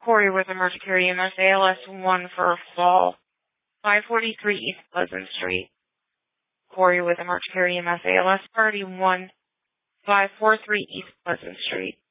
Corey with Emergency EMS ALS 1 for a fall. 543 East Pleasant Street. Corey with Emergency EMS ALS Party 1. 543 East Pleasant Street.